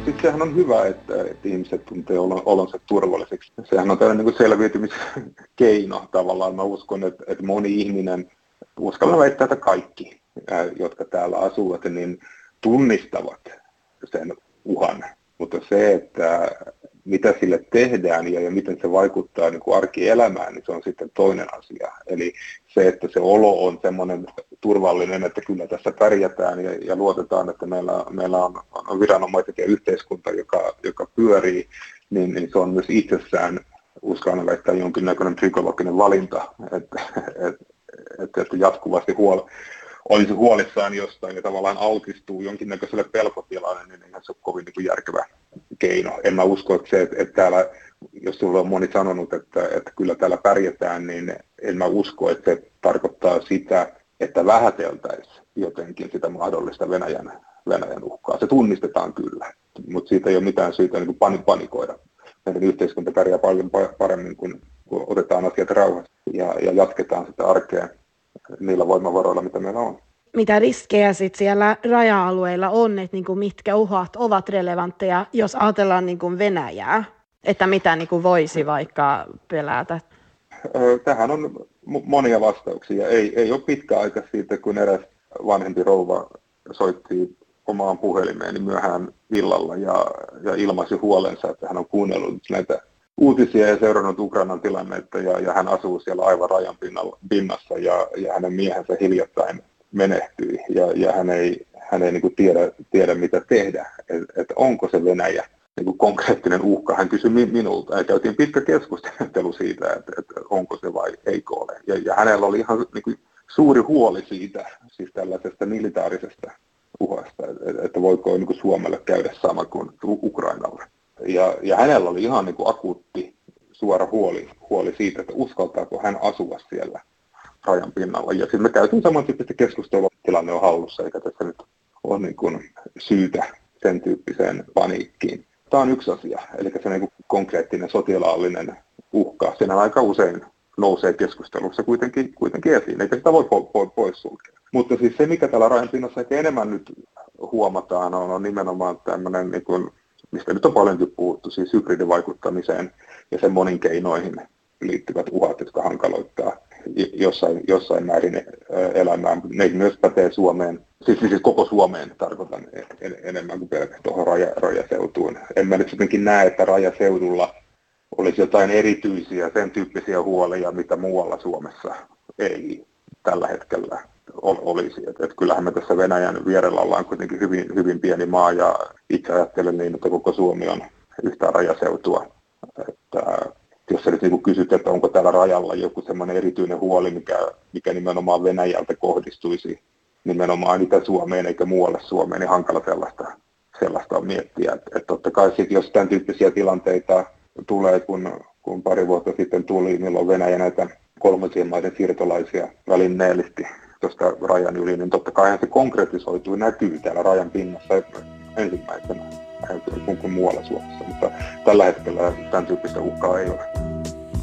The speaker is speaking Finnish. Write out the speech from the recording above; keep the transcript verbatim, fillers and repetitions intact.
siis sehän on hyvä, että, että ihmiset tuntee olonsa turvalliseksi. Sehän on tällainen niin selviytymiskeino tavallaan. Mä uskon, että, että moni ihminen, uskallan väittää, että kaikki, jotka täällä asuvat, niin tunnistavat sen uhan. Mutta se, että mitä sille tehdään ja, ja miten se vaikuttaa niin kuin arkielämään, niin se on sitten toinen asia. Eli se, että se olo on semmoinen turvallinen, että kyllä tässä pärjätään ja, ja luotetaan, että meillä, meillä on, on viranomaiset ja yhteiskunta, joka, joka pyörii, niin, niin se on myös itsessään, uskallan väittää, jonkinnäköinen psykologinen valinta, että, että, että, että jatkuvasti huol, olisi huolissaan jostain ja tavallaan altistuu jonkinnäköiselle pelkotilalle, niin eihän se ole kovin niin kuin järkevä keino. En mä usko, että se, että, että täällä, jos sulla on moni sanonut, että, että kyllä täällä pärjätään, niin en mä usko, että se tarkoittaa sitä, että vähäteltäisiin jotenkin sitä mahdollista Venäjän, Venäjän uhkaa. Se tunnistetaan kyllä, mutta siitä ei ole mitään syytä niin kuin panikoida. Meidän yhteiskunta pärjää paljon paremmin, kun, kun otetaan asiat rauhassa ja, ja jatketaan sitä arkea niillä voimavaroilla, mitä meillä on. Mitä riskejä sit siellä raja-alueilla on, että niinku mitkä uhat ovat relevantteja, jos ajatellaan niinku Venäjää, että mitä niinku voisi vaikka pelätä? Tähän on monia vastauksia. Ei, ei ole pitkä aika siitä, kun eräs vanhempi rouva soitti omaan puhelimeeni myöhään illalla ja, ja ilmaisi huolensa, että hän on kuunnellut näitä uutisia ja seurannut Ukrainan tilannetta ja, ja hän asuu siellä aivan rajan pinnalla, pinnassa ja, ja hänen miehensä hiljattain menehtyi ja, ja hän ei, hän ei niin kuin tiedä, tiedä, mitä tehdä, että et onko se Venäjä niin kuin konkreettinen uhka. Hän kysyi minulta ja käytiin pitkä keskustelu siitä, että, että onko se vai eikö ole. Ja, ja hänellä oli ihan niin kuin suuri huoli siitä, siis tällaisesta militaarisesta uhasta, että, että voiko niin kuin Suomelle käydä sama kuin Ukrainalle. Ja, ja hänellä oli ihan niin kuin akuutti suora huoli, huoli siitä, että uskaltaako hän asua siellä rajan pinnalla. Ja sitten me käytiin samantyyppistä keskustelua, tilanne on hallussa, eikä tässä nyt ole niin kuin syytä sen tyyppiseen paniikkiin. Tämä on yksi asia, eli se niin kuin konkreettinen sotilaallinen uhka. Siinä aika usein nousee keskustelussa kuitenkin, kuitenkin esiin, eikä sitä voi po- po- pois sulkea. Mutta siis se, mikä täällä rajan pinnassa ehkä enemmän nyt huomataan, on, on nimenomaan tämmöinen, niin kuin, mistä nyt on paljonkin puhuttu, siis hybridivaikuttamiseen ja sen monin keinoihin liittyvät uhat, jotka hankaloittaa jossain, jossain määrin elämää. Ne myös pätee Suomeen, siis, siis koko Suomeen tarkoitan en, enemmän kuin pelkästään tuohon raja, rajaseutuun. En mä nyt jotenkin näe, että rajaseudulla olisi jotain erityisiä sen tyyppisiä huolia, mitä muualla Suomessa ei tällä hetkellä olisi. Et, et kyllähän me tässä Venäjän vierellä ollaan kuitenkin hyvin, hyvin pieni maa ja itse ajattelen niin, että koko Suomi on yhtään rajaseutua. Että, jos sä nyt niin kysyt, että onko täällä rajalla joku semmoinen erityinen huoli, mikä, mikä nimenomaan Venäjältä kohdistuisi nimenomaan Itä-Suomeen eikä muualle Suomeen, niin hankala sellaista, sellaista on miettiä. Että, että totta kai sit, jos tämän tyyppisiä tilanteita tulee, kun, kun pari vuotta sitten tuli, milloin Venäjä näitä kolmansien maiden siirtolaisia välineellisti tuosta rajan yli, niin totta kai se konkretisoituu näkyy täällä rajan pinnassa ensimmäisenä kuin, kuin muualla Suomessa, mutta tällä hetkellä tämän tyyppistä uhkaa ei ole.